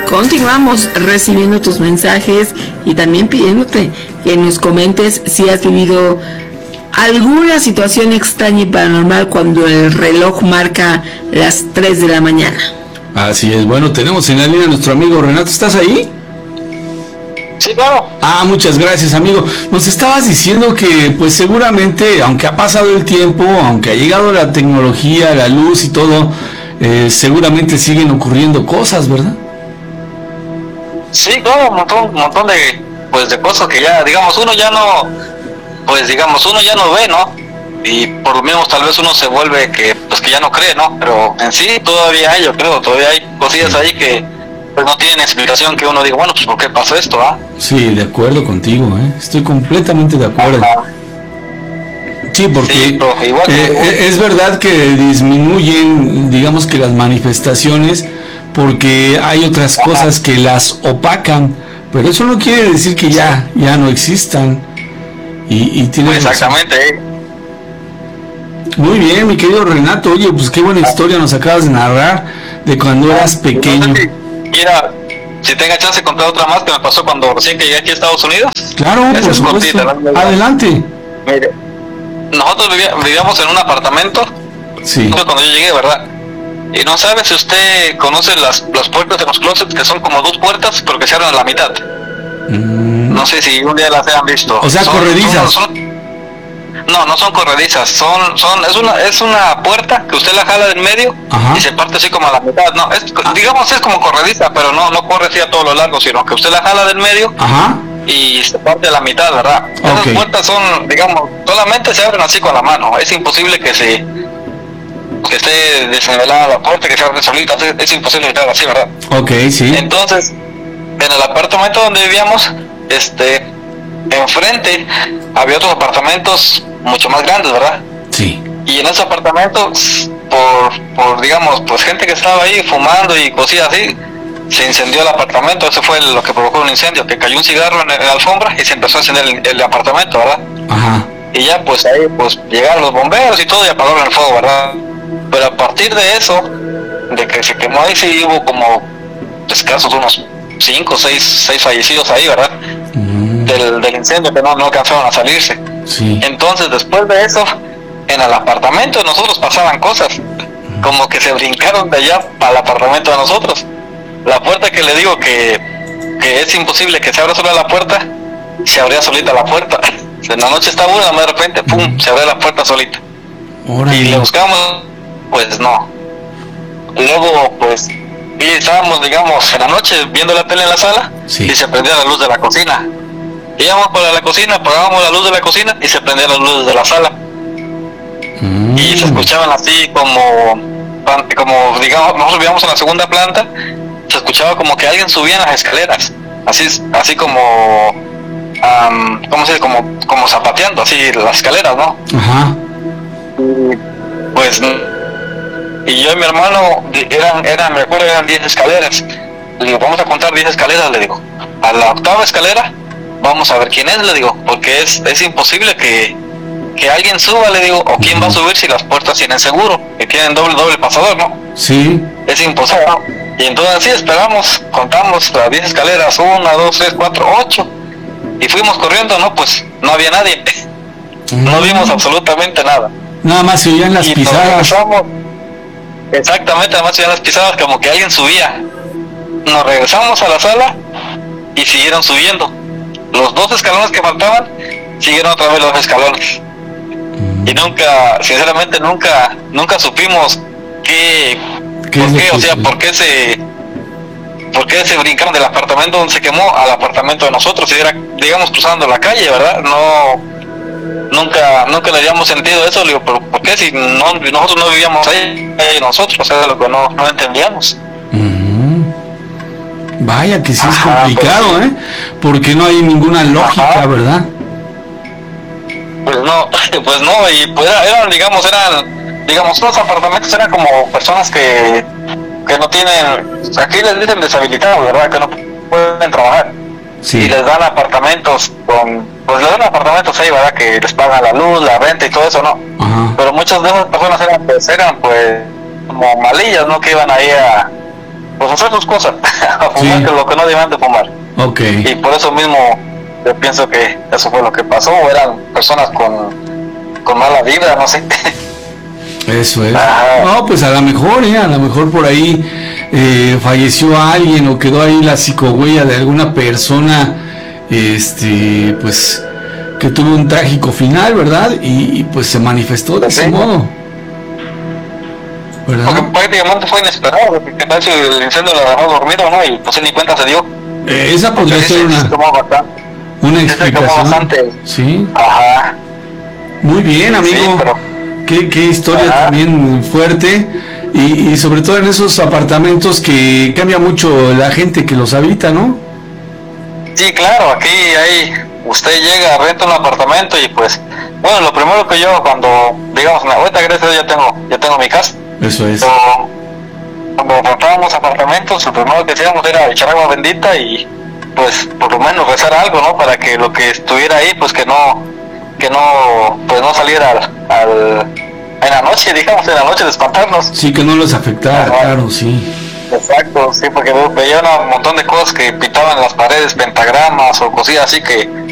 Continuamos recibiendo tus mensajes y también pidiéndote que nos comentes si has vivido alguna situación extraña y paranormal cuando el reloj marca las 3 de la mañana. Así es, bueno, tenemos en la línea a nuestro amigo Renato, ¿estás ahí? Sí, claro. Muchas gracias, amigo. Nos estabas diciendo que pues seguramente, aunque ha pasado el tiempo, aunque ha llegado la tecnología, la luz y todo, seguramente siguen ocurriendo cosas, ¿verdad? Sí, claro, un montón de, pues, de cosas que ya, digamos, uno ya no ve, ¿no? Y por lo menos tal vez uno se vuelve que ya no cree, ¿no? Pero en sí todavía hay, yo creo, todavía hay cosillas ahí que pues no tienen explicación, que uno diga, bueno, pues ¿por qué pasó esto, ah? Sí, de acuerdo contigo, estoy completamente de acuerdo. Ajá. Sí, porque sí, igual es verdad que disminuyen, digamos que las manifestaciones, porque hay otras cosas que las opacan, pero eso no quiere decir que ya no existan. Y tienes exactamente. Muy bien, mi querido Renato, oye, pues qué buena historia nos acabas de narrar de cuando eras pequeño. Mira, si tenga chance de contar otra más que me pasó cuando recién que llegué aquí a Estados Unidos. Claro, por supuesto. Adelante. Mire, nosotros vivíamos en un apartamento. Sí. Cuando yo llegué, ¿verdad? Y no sabe si usted conoce las puertas de los closets, que son como dos puertas, pero que se abren a la mitad. No sé si un día las hayan visto. O sea, corredizas. No son corredizas, es una puerta que usted la jala del medio. Ajá. Y se parte así como a la mitad, no, digamos es como corrediza, pero no corre así a todo lo largo, sino que usted la jala del medio. Ajá. Y se parte a la mitad, ¿verdad? Okay. Esas puertas son, digamos, solamente se abren así con la mano, es imposible que esté desnivelada la puerta, que se abre solita, es imposible que haga así, ¿verdad? Ok, sí. Entonces, en el apartamento donde vivíamos, enfrente había otros apartamentos mucho más grandes, ¿verdad? Sí. Y en ese apartamento, por digamos, pues gente que estaba ahí fumando y cosillas así, se incendió el apartamento. Eso fue lo que provocó un incendio, que cayó un cigarro en la alfombra y se empezó a encender el apartamento, ¿verdad? Ajá. Y ya pues ahí pues llegaron los bomberos y todo y apagaron el fuego, ¿verdad? Pero a partir de eso, de que se quemó ahí, sí hubo como escasos unos 5 o 6 fallecidos ahí, ¿verdad? Del incendio, que no alcanzaron a salirse. Sí. Entonces después de eso, en el apartamento de nosotros pasaban cosas, como que se brincaron de allá para el apartamento de nosotros. La puerta que le digo que es imposible que se abra sola la puerta, se abría solita la puerta. En la noche estaba una, de repente, pum, se abre la puerta solita. Y le buscamos, pues no. Luego, pues, y estábamos, digamos, en la noche viendo la tele en la sala, sí, y se prendía la luz de la cocina. Íbamos para la cocina, apagábamos la luz de la cocina y se prendían las luces de la sala. Y se escuchaban así como, digamos, nosotros vivíamos en la segunda planta, se escuchaba como que alguien subía en las escaleras, así como, ¿cómo se dice? Como zapateando, así las escaleras, ¿no? Ajá. Y, pues, y yo y mi hermano, me acuerdo, eran 10 escaleras. Le digo, vamos a contar 10 escaleras, le digo. A la octava escalera, vamos a ver quién es, le digo, porque es imposible que alguien suba, le digo, o quién va a subir si las puertas tienen seguro, que tienen doble pasador, ¿no? Sí. Es imposible. Y entonces así esperamos, contamos las 10 escaleras, 1, 2, 3, 4, 8, y fuimos corriendo, no, pues no había nadie, no vimos absolutamente nada. Nada más se oían las pisadas. Exactamente, nada más se oían las pisadas, como que alguien subía. Nos regresamos a la sala y siguieron subiendo. Los 2 escalones que faltaban, siguieron otra vez los escalones. Y sinceramente nunca supimos por qué se brincaron del apartamento donde se quemó al apartamento de nosotros, y era, digamos, cruzando la calle, ¿verdad? Nunca le habíamos sentido eso. Le digo, pero ¿por qué si nosotros no vivíamos ahí nosotros? O sea, lo que no entendíamos. Vaya que sí es complicado, pues, porque no hay ninguna lógica, ¿verdad? Pues no, y pues eran, digamos, los apartamentos eran como personas que no tienen, aquí les dicen deshabilitados, ¿verdad? Que no pueden trabajar. Sí. Y les dan apartamentos ahí, ¿verdad? Que les pagan la luz, la renta y todo eso, ¿no? Ajá. Pero muchas de esas personas eran como malillas, ¿no? Que iban ahí pues hacer sus cosas, a fumar, Sí. que lo que no debían de fumar. Ok. Y por eso mismo yo pienso que eso fue lo que pasó, o eran personas con mala vida, no sé. Eso es. Ajá. No, pues a lo mejor por ahí falleció alguien o quedó ahí la psicohuella de alguna persona, pues que tuvo un trágico final, ¿verdad? Y pues se manifestó de ese Sí. modo, Porque ¿verdad? prácticamente fue inesperado, porque qué tal si el incendio lo agarró dormido, ¿no? Y pues él ni cuenta se dio. Esa podría Porque ser sí, se tomó bastante. una Sí, se tomó explicación. bastante. Sí, Ajá. muy bien, amigo. Sí, pero Qué historia Ajá. también fuerte y sobre todo en esos apartamentos que cambia mucho la gente que los habita, ¿no? sí, claro, aquí ahí usted llega, renta un apartamento y pues, bueno, lo primero que yo cuando, digamos, ahorita gracias a Dios ya tengo mi casa, Eso es. pero cuando rentábamos apartamentos, lo primero que hacíamos era echar agua bendita y pues por lo menos rezar algo, ¿no? Para que lo que estuviera ahí, pues que no, pues no saliera en la noche, digamos, en la noche de espantarnos. Sí, que no los afectara, Ajá. claro, sí. Exacto, sí, porque veía un montón de cosas que pintaban en las paredes, pentagramas o cosillas así que